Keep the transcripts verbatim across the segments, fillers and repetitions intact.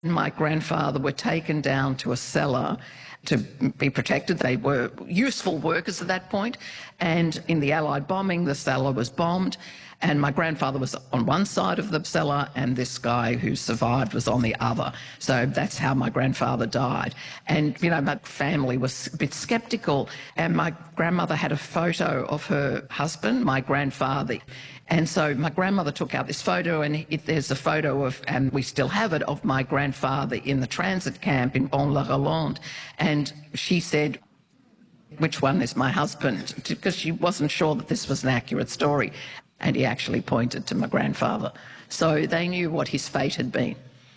My grandfather were taken down to a cellar to be protected. They were useful workers at that point, and in the Allied bombing, the cellar was bombed, and my grandfather was on one side of the cellar and this guy who survived was on the other. So that's how my grandfather died. And, you know, my family was a bit sceptical, and my grandmother had a photo of her husband, my grandfather. And so my grandmother took out this photo, and it, there's a photo of, and we still have it, of my grandfather in the transit camp in Bon-la-Rolande. And she said, which one is my husband? Because she wasn't sure that this was an accurate story. And he actually pointed to my grandfather. So they knew what his fate had been.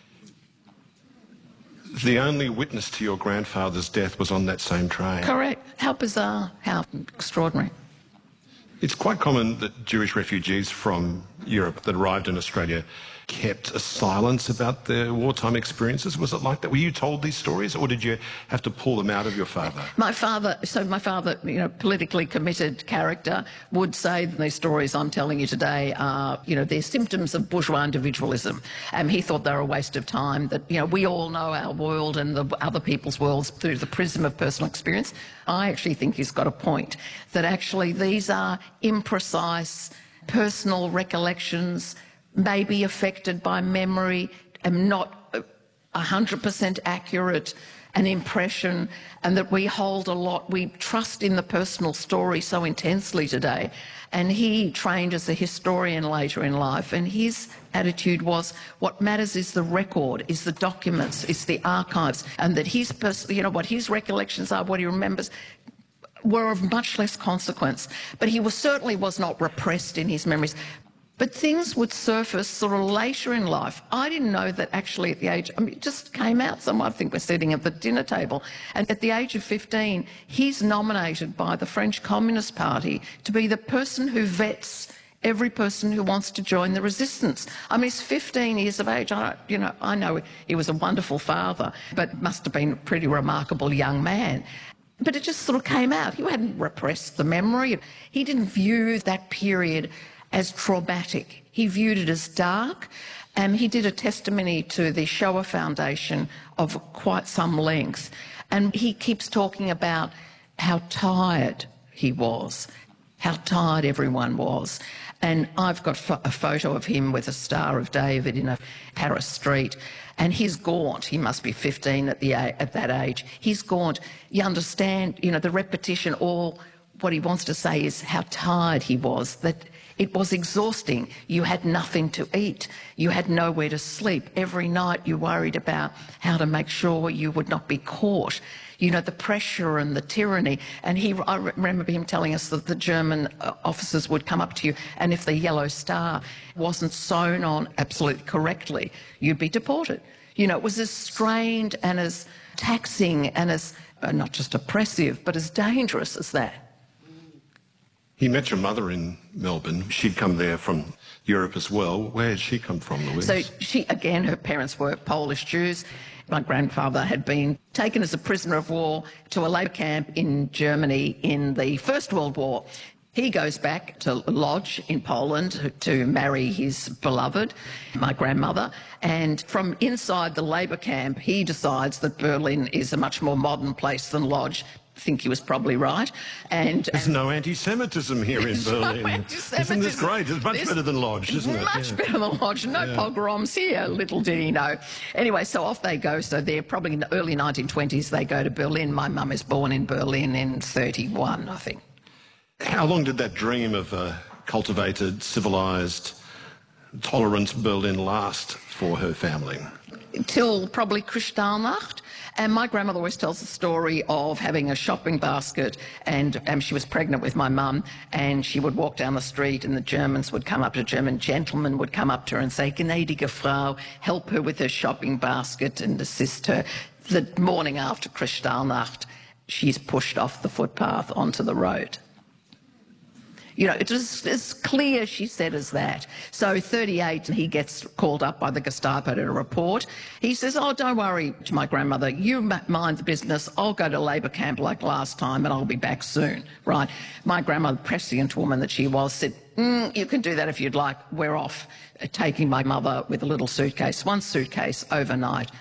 The only witness to your grandfather's death was on that same train. Correct. How bizarre, how extraordinary. It's quite common that Jewish refugees from Europe that arrived in Australia kept a silence about their wartime experiences. Was it like that? Were you told these stories, or did you have to pull them out of your father? My father, so my father, you know, politically committed character, would say that these stories I'm telling you today are, you know, they're symptoms of bourgeois individualism. And he thought they were a waste of time, that, you know, we all know our world and the other people's worlds through the prism of personal experience. I actually think he's got a point, that actually these are imprecise personal recollections, may be affected by memory, and not one hundred percent accurate, an impression, and that we hold a lot, we trust in the personal story so intensely today. And he trained as a historian later in life, and his attitude was, what matters is the record, is the documents, is the archives, and that his, pers- you know, what his recollections are, what he remembers, were of much less consequence. But he was certainly was not repressed in his memories. But things would surface sort of later in life. I didn't know that actually at the age, I mean, it just came out. Somewhere I think we're sitting at the dinner table. And at the age of fifteen, he's nominated by the French Communist Party to be the person who vets every person who wants to join the resistance. I mean, he's fifteen years of age. I, you know, I know he was a wonderful father, but must have been a pretty remarkable young man. But it just sort of came out. He hadn't repressed the memory. He didn't view that period as traumatic. He viewed it as dark. And he did a testimony to the Shoah Foundation of quite some length. And he keeps talking about how tired he was, how tired everyone was. And I've got a photo of him with a Star of David in a Paris street, and he's gaunt. He must be fifteen at, the, at that age. He's gaunt. You understand, you know, the repetition, all what he wants to say is how tired he was, that it was exhausting. You had nothing to eat. You had nowhere to sleep. Every night you worried about how to make sure you would not be caught. You know, the pressure and the tyranny. And he, I remember him telling us that the German officers would come up to you, and if the yellow star wasn't sewn on absolutely correctly, you'd be deported. You know, it was as strained and as taxing and as, uh, not just oppressive, but as dangerous as that. He met your mother in Melbourne. She'd come there from Europe as well. Where had she come from, Louise? So she, again, her parents were Polish Jews. My grandfather had been taken as a prisoner of war to a labour camp in Germany in the First World War. He goes back to Lodz in Poland to marry his beloved, my grandmother, and from inside the labour camp, he decides that Berlin is a much more modern place than Lodz. I think he was probably right. And There's and no anti-Semitism here in Berlin. No anti-Semitism. Isn't this great? It's much this, better than Lodz, isn't it? Much yeah. better than Lodz. No yeah. pogroms here, little did he know. Anyway, so off they go. So they're probably in the early nineteen twenties, they go to Berlin. My mum is born in Berlin in thirty-one, I think. How long did that dream of a cultivated, civilised, tolerant Berlin last for her family? Till probably Kristallnacht. And my grandmother always tells the story of having a shopping basket, and um, she was pregnant with my mum, and she would walk down the street and the Germans would come up to her, German gentlemen would come up to her and say, "Gnädige Frau," help her with her shopping basket and assist her. The morning after Kristallnacht, she's pushed off the footpath onto the road. You know, it was as clear, she said, as that. So thirty-eight, he gets called up by the Gestapo to report. He says, "Oh, don't worry," to my grandmother, "you mind the business. I'll go to labour camp like last time and I'll be back soon." Right? My grandmother, prescient woman that she was, said, mm, "You can do that if you'd like. We're off," taking my mother with a little suitcase, one suitcase overnight,